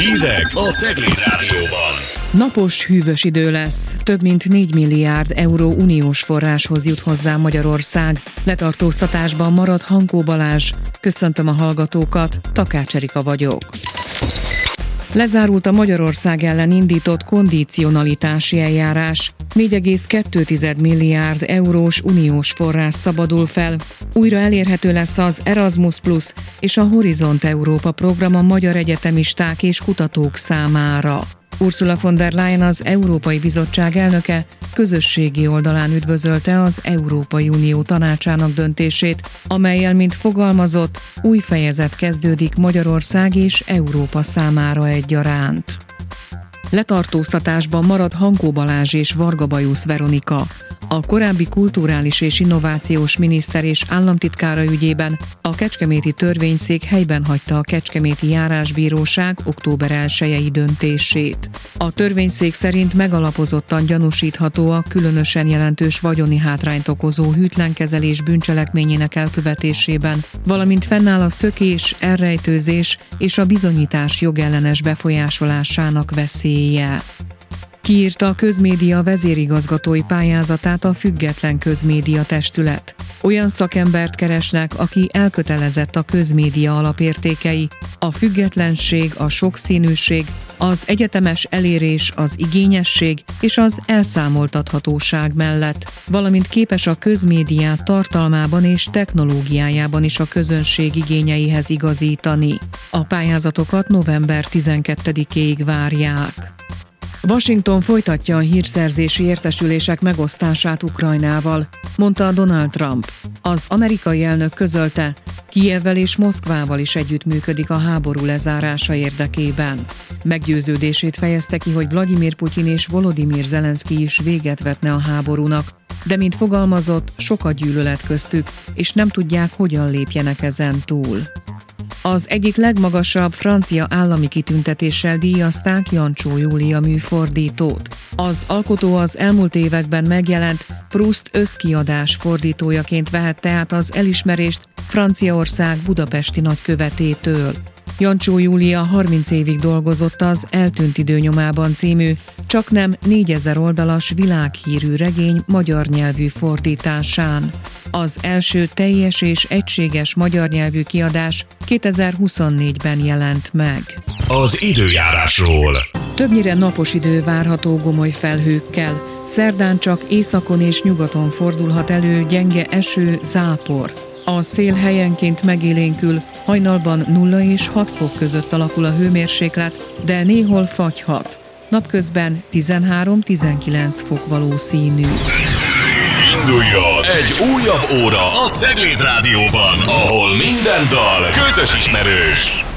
Hírek a Cegléd Rádióban. Napos, hűvös idő lesz. Több mint 4 milliárd euró uniós forráshoz jut hozzá Magyarország. Letartóztatásban marad Hankó Balázs. Köszöntöm a hallgatókat, Takács Erika vagyok. Lezárult a Magyarország ellen indított kondicionalitási eljárás. 4,2 milliárd eurós uniós forrás szabadul fel. Újra elérhető lesz az Erasmus Plus és a Horizont Európa program a magyar egyetemisták és kutatók számára. Ursula von der Leyen, az Európai Bizottság elnöke, közösségi oldalán üdvözölte az Európai Unió tanácsának döntését, amellyel, mint fogalmazott, új fejezet kezdődik Magyarország és Európa számára egyaránt. Letartóztatásban marad Hankó Balázs és Varga Bajusz Veronika. A korábbi kulturális és innovációs miniszter és államtitkára ügyében a kecskeméti törvényszék helyben hagyta a kecskeméti járásbíróság október 1-i döntését. A törvényszék szerint megalapozottan gyanúsítható a különösen jelentős vagyoni hátrányt okozó hűtlenkezelés bűncselekményének elkövetésében, valamint fennáll a szökés, elrejtőzés és a bizonyítás jogellenes befolyásolásának veszélye. Kiírta a közmédia vezérigazgatói pályázatát a Független Közmédia Testület. Olyan szakembert keresnek, aki elkötelezett a közmédia alapértékei, a függetlenség, a sokszínűség, az egyetemes elérés, az igényesség és az elszámoltathatóság mellett, valamint képes a közmédiát tartalmában és technológiájában is a közönség igényeihez igazítani. A pályázatokat november 12-ig várják. Washington folytatja a hírszerzési értesülések megosztását Ukrajnával, mondta Donald Trump. Az amerikai elnök közölte, Kijevvel és Moszkvával is együttműködik a háború lezárása érdekében. Meggyőződését fejezte ki, hogy Vladimir Putyin és Volodymyr Zelenszky is véget vetne a háborúnak, de mint fogalmazott, sok a gyűlölet köztük, és nem tudják, hogyan lépjenek ezen túl. Az egyik legmagasabb francia állami kitüntetéssel díjazták Jancsó Júlia műfordítót. Az alkotó az elmúlt években megjelent Proust összkiadás fordítójaként vehette át az elismerést Franciaország budapesti nagykövetétől. Jancsó Júlia 30 évig dolgozott az Eltűnt idő nyomában című, csaknem 4000 oldalas világhírű regény magyar nyelvű fordításán. Az első teljes és egységes magyar nyelvű kiadás 2024-ben jelent meg. Az időjárásról. Többnyire napos idő várható gomoly felhőkkel. Szerdán csak északon és nyugaton fordulhat elő gyenge eső, zápor. A szél helyenként megélénkül, hajnalban 0 és 6 fok között alakul a hőmérséklet, de néhol fagyhat. Napközben 13-19 fok valószínű. Induljon egy újabb óra a Cegléd Rádióban, ahol minden dal közös ismerős.